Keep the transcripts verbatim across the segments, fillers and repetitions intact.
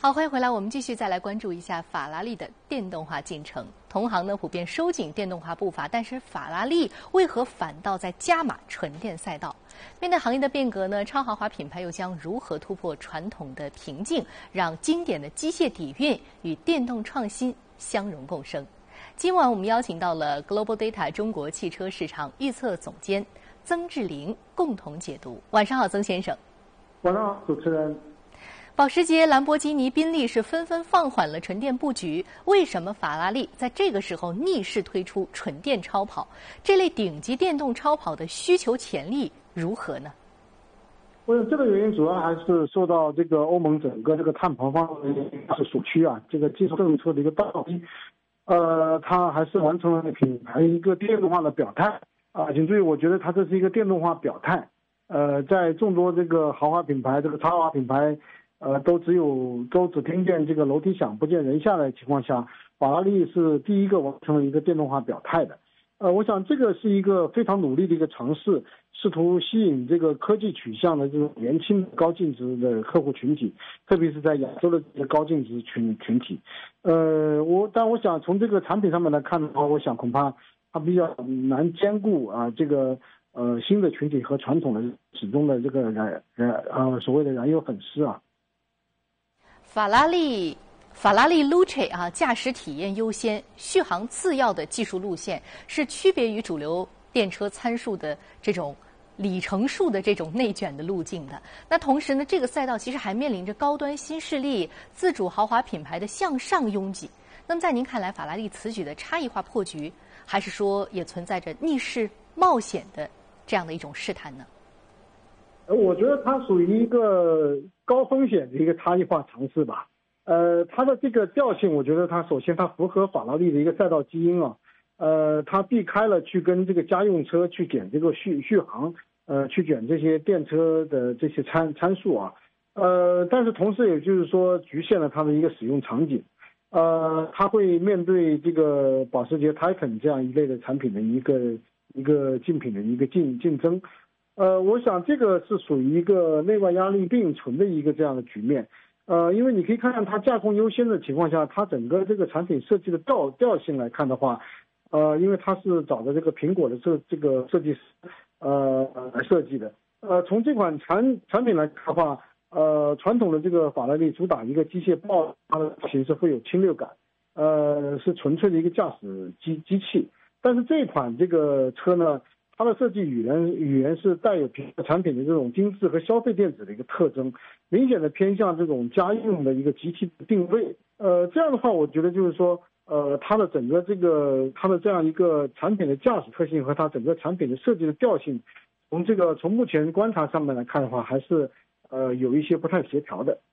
好，欢迎回来，我们继续再来关注一下法拉利的电动化进程。同行呢普遍收紧电动化步伐，但是法拉利为何反倒在加码纯电赛道？面对行业的变革呢，超豪华品牌又将如何突破传统的瓶颈，让经典的机械底蕴与电动创新相融共生？今晚我们邀请到了 Global Data 中国汽车市场预测总监曾志林共同解读。晚上好，曾先生。 晚上好，主持人。 保时捷、兰博基尼、宾利是纷纷放缓了纯电布局，为什么法拉利在这个时候逆势推出纯电超跑？这类顶级电动超跑的需求潜力如何呢？ 我想这个原因主要还是受到这个欧盟整个这个碳排放的所需啊，这个技术政策的一个倒逼，呃，它还是完成了品牌一个电动化的表态啊。请注意，我觉得它这是一个电动化表态。呃，在众多这个豪华品牌、这个超豪华品牌。呃，都只有都只听见这个楼梯响，不见人下来的情况下，法拉利是第一个完成了一个电动化表态的。呃，我想这个是一个非常努力的一个尝试，试图吸引这个科技取向的这种年轻高净值的客户群体，特别是在亚洲的这个高净值群群体。呃，我但我想从这个产品上面来看的话，我想恐怕它比较难兼顾啊这个呃新的群体和传统的始终的这个燃燃呃所谓的燃油粉丝啊。 法拉利法拉利 Luce 啊，驾驶体验优先、续航次要的技术路线，是区别于主流电车参数的这种里程数的这种内卷的路径的。那同时呢，这个赛道其实还面临着高端新势力、自主豪华品牌的向上拥挤。那么在您看来，法拉利此举的差异化破局，还是说也存在着逆势冒险的这样的一种试探呢？ 我觉得它属于一个高风险的一个差异化尝试吧。呃，它的这个调性，我觉得它首先它符合法拉利的一个赛道基因啊。呃，它避开了去跟这个家用车去卷这个续续航，呃，去卷这些电车的这些参参数啊。呃，但是同时也就是说局限了它的一个使用场景。呃，它会面对这个保时捷 Taycan 这样一类的产品的一个一个竞品的一个竞竞争。呃，我想这个是属于一个内外压力并存的一个这样的局面，呃，因为你可以看看它架空优先的情况下，它整个这个产品设计的调调性来看的话，呃，因为它是找的这个苹果的这这个设计师，呃来设计的，呃，从这款产产品来看的话，呃，传统的这个法拉利主打一个机械豹，它的形式会有侵略感，呃，是纯粹的一个驾驶机机器，但是这款这个车呢。它的设计语言语言是带有苹果产品的这种精致和消费电子的一个特征，明显的偏向这种家用的一个集体的定位。呃，这样的话，我觉得就是说，呃，它的整个这个它的这样一个产品的驾驶特性和它整个产品的设计的调性，从这个从目前观察上面来看的话，还是呃有一些不太协调的。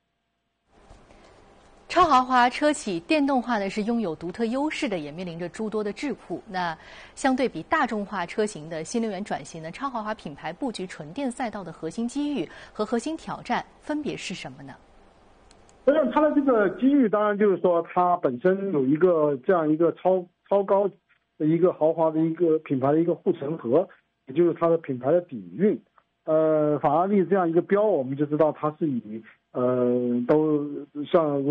超豪华车企电动化呢是拥有独特优势的，也面临着诸多的桎梏。那相对比大众化车型的新能源转型呢，超豪华品牌布局纯电赛道的核心机遇和核心挑战分别是什么呢？ 我想它的这个机遇，当然就是说它本身有一个这样一个超超高的一个豪华的一个品牌的一个护城河，也就是它的品牌的底蕴。呃，法拉利这样一个标，我们就知道它是以呃都像。